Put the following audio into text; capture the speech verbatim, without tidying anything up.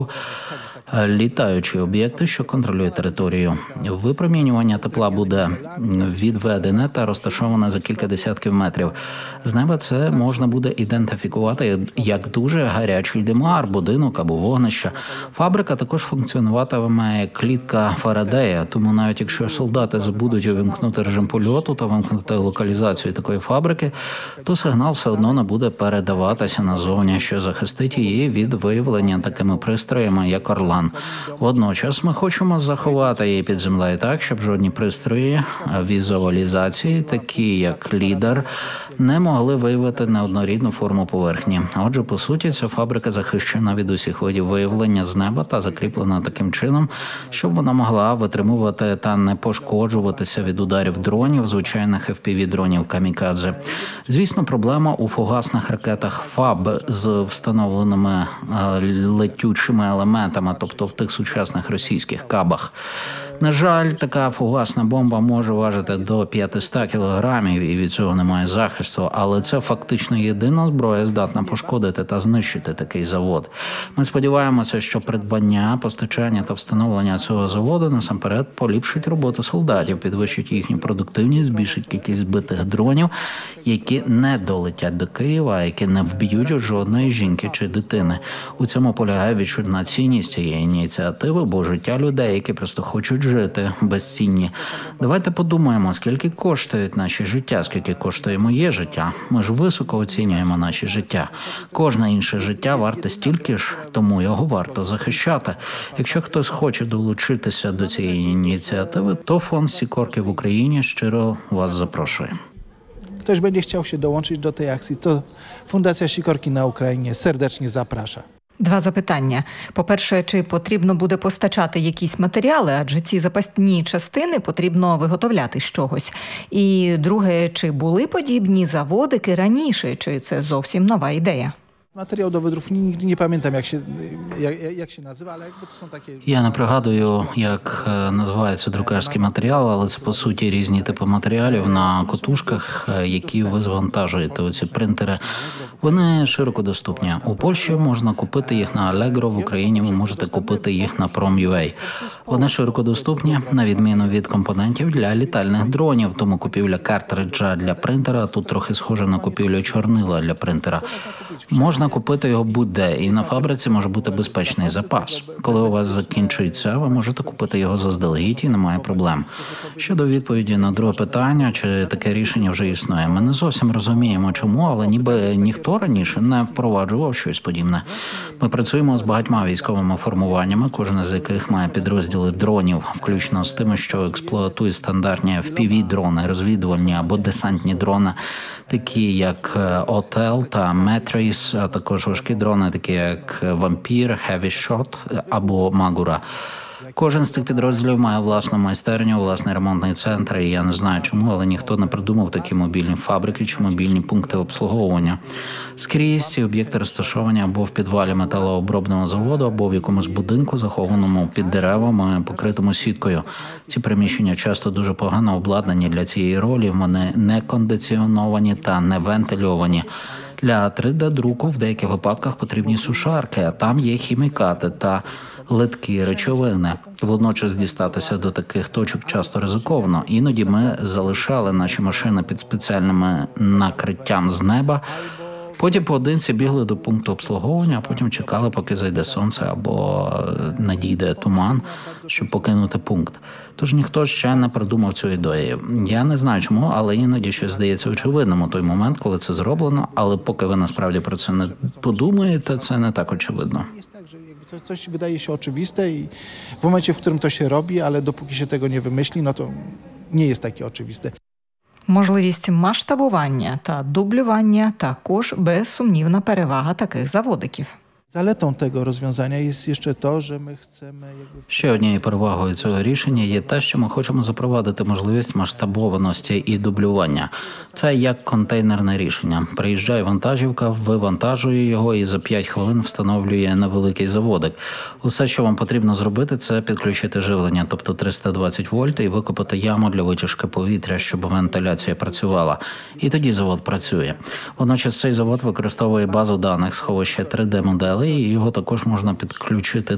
літаючі об'єкти, що контролює територію. Випромінювання тепла буде відведене та розташоване за кілька десятків метрів. З неба це можна буде ідентифікувати як дуже гарячий димар, будинок або вогнище. Фабрика також функціонуватиме як клітка Фарадея, тому навіть якщо солдати забудуть увімкнути режим польоту та вимкнути локалізацію такої фабрики, то сигнал все одно не буде передаватися назовні, що захистить її від виявлення такими пристроями, як Орлан. Водночас ми хочемо заховати її під землею так, щоб жодні пристрої візуалізації, такі як лідар, не могли виявити неоднорідну форму поверхні. Отже, по суті, ця фабрика захищена від усіх видів виявлення з неба та закріплена таким чином, щоб вона могла витримувати та не пошкоджуватися від ударів дронів, звичайних еф пі ві-дронів «Камікадзе». Звісно, проблема у фугасних ракетах ФАБ з встановленими летючими елементами, тобто в тих сучасних російських кабах. На жаль, така фугасна бомба може важити до п'ятсот кілограмів, і від цього немає захисту, але це фактично єдина зброя, здатна пошкодити та знищити такий завод. Ми сподіваємося, що придбання, постачання та встановлення цього заводу насамперед поліпшить роботу солдатів, підвищить їхню продуктивність, збільшить кількість збитих дронів, які не долетять до Києва, які не вб'ють жодної жінки чи дитини. У цьому полягає відчутна цінність цієї ініціативи, бо життя людей, які просто хочуть жити, безцінні. Давайте подумаємо, скільки коштують наші життя, скільки коштує моє життя. Ми ж високо оцінюємо наші життя. Кожне інше життя варте стільки ж, тому його варто захищати. Якщо хтось хоче долучитися до цієї ініціативи, то фонд «Сікорки» в Україні щиро вас запрошує. Ktoś będzie chciał się dołączyć do tej akcji, to Fundacja Sikorki na Ukrainie serdecznie zaprasza. Два запитання. По-перше, чи потрібно буде постачати якісь матеріали, адже ці запасні частини потрібно виготовляти з чогось. І друге, чи були подібні заводики раніше, чи це зовсім нова ідея? Materiał do wydrów, nigdy nie pamiętam jak się, jak, jak się nazywa, ale jakby to są takie... Я не пригадую, як називається друкарський матеріал, але це, по суті, різні типи матеріалів на котушках, які ви звантажуєте, оці принтери. Вони широко доступні. У Польщі можна купити їх на Allegro, в Україні ви можете купити їх на Prom.ua. Вони широко доступні, на відміну від компонентів для літальних дронів, тому купівля картриджа для принтера тут трохи схожа на купівлю чорнила для принтера. Можна купити його будь-де, і на фабриці може бути безпечний запас. Коли у вас закінчиться, ви можете купити його заздалегідь і немає проблем. Щодо відповіді на друге питання, чи таке рішення вже існує, ми не зовсім розуміємо чому, але ніби ніхто раніше не впроваджував щось подібне. Ми працюємо з багатьма військовими формуваннями, кожен з яких має підрозділи дронів, включно з тими, що експлуатують стандартні еф пі ві-дрони, розвідувальні або десантні дрони, такі як Отел та Метріс, а також важкі дрони, такі як Вампір, Heavy Shot або Магура. Кожен з цих підрозділів має власну майстерню, власний ремонтний центр, і я не знаю чому, але ніхто не придумав такі мобільні фабрики чи мобільні пункти обслуговування. Скрізь ці об'єкти розташовані або в підвалі металообробного заводу, або в якомусь будинку, захованому під деревами, покритому сіткою. Ці приміщення часто дуже погано обладнані для цієї ролі, вони не кондиціоновані та не вентильовані. Для три де-друку в деяких випадках потрібні сушарки, а там є хімікати та литкі речовини. Водночас дістатися до таких точок часто ризиковано. Іноді ми залишали наші машини під спеціальним накриттям з неба, потім поодинці бігли до пункту обслуговування, а потім чекали, поки зайде сонце або надійде туман, щоб покинути пункт. Тож ніхто ще не придумав цю ідею. Я не знаю чому, але іноді щось здається очевидним у той момент, коли це зроблено, але поки ви насправді про це не подумаєте, це не так очевидно. Coś wydaje się oczywiste i w momencie, w którym to się robi, ale dopóki się tego nie wymyśli, no to nie jest takie oczywiste. Можливість масштабування та дублювання також безсумнівна перевага таких заводиків. Zaletą tego rozwiązania jest jeszcze to, że my chcemy... Jakby... Ще однією перевагою цього рішення є те, що ми хочемо запровадити можливість масштабованості і дублювання. Це як контейнерне рішення. Приїжджає вантажівка, вивантажує його і за п'ять хвилин встановлює невеликий заводик. Усе, що вам потрібно зробити, це підключити живлення, тобто триста двадцять вольт, і викопати яму для витяжки повітря, щоб вентиляція працювала. І тоді завод працює. Водночас цей завод використовує базу даних сховища три де-моделей, і його також можна підключити